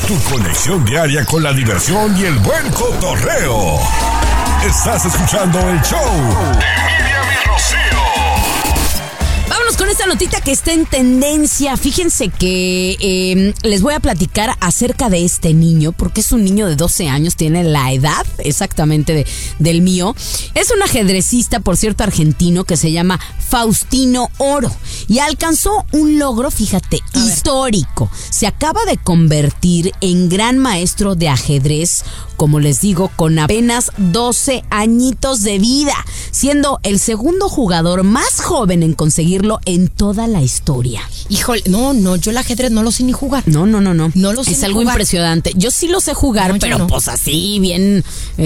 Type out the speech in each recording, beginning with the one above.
Tu conexión diaria con la diversión y el buen cotorreo. Estás escuchando el show de Miriam y Rocío. Vámonos con esta notita que está en tendencia. Fíjense que les voy a platicar acerca de este niño, porque es un niño de 12 años, tiene la edad exactamente del mío. Es un ajedrecista, por cierto, argentino, que se llama Faustino Oro, y alcanzó un logro, fíjate, histórico. Se acaba de convertir en gran maestro de ajedrez, como les digo, con apenas 12 añitos de vida, siendo el segundo jugador más joven en conseguirlo en toda la historia. Híjole, no, yo el ajedrez no lo sé ni jugar. No. No lo sé es ni algo jugar. impresionante. Yo sí lo sé jugar, No, pero no. pues así, bien,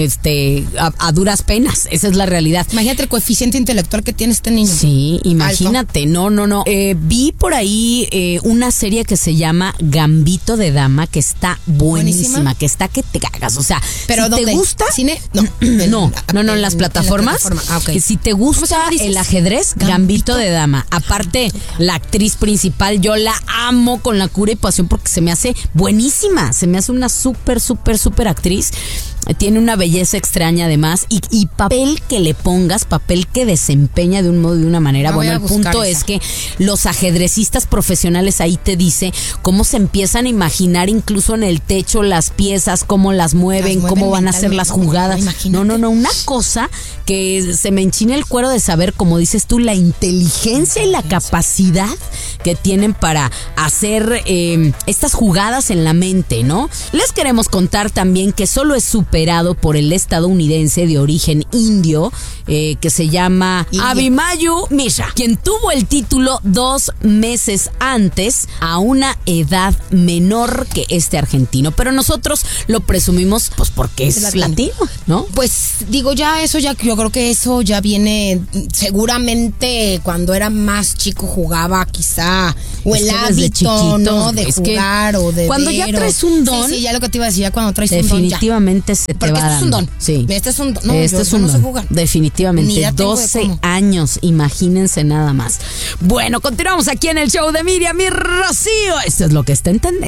a duras penas. Esa es la realidad. Imagínate el coeficiente intelectual que tiene este niño. Sí, imagínate. No. Vi por ahí una serie que se llama Gambito de Dama, que está buenísima, que está que te cagas. O sea, ¿pero si dónde? te gusta... ¿Cine? No, en las plataformas. Okay. Si te gusta el ajedrez, Gambito de Dama. Aparte, la actriz principal, yo la amo con la cura y pasión porque se me hace buenísima. Se me hace una súper actriz. Tiene una belleza extraña además, y papel que le pongas, papel que desempeña de un modo y de una manera. Bueno, el punto es que los ajedrecistas profesionales ahí te dice cómo se empiezan a imaginar incluso en el techo las piezas, cómo las mueven cómo van a hacer las jugadas. No, una cosa que se me enchina el cuero de saber, como dices tú, la inteligencia y la capacidad que tienen para hacer estas jugadas en la mente, ¿no? Les queremos contar también que solo es superado por el estadounidense de origen indio que se llama Abhimanyu Mishra, quien tuvo el título 2 meses antes, a una edad menor que este argentino. Pero nosotros lo presumimos pues porque es latino, ¿no? Pues digo, yo creo que eso ya viene seguramente cuando era más chico jugaba quizá, o el hábito, ¿no? De jugar o de cuando ya traes un don. Sí, ya lo que te iba a decir, ya cuando traes un don definitivamente se te porque va este es un don. Sí. Este es un don. No, este yo es un no don. sé jugar. Definitivamente. 12 años, imagínense nada más. Bueno, continuamos aquí en el show de Miriam y Rocío. Esto es lo que está en tendencia.